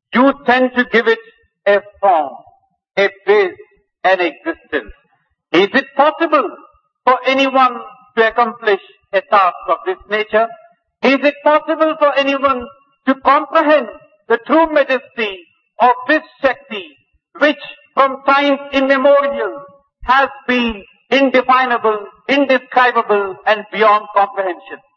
you tend to give it a form, a base, an existence. Is it possible for anyone to accomplish a task of this nature? Is it possible for anyone to comprehend the true majesty of this Shakti, which from time immemorial has been indefinable, indescribable, and beyond comprehension?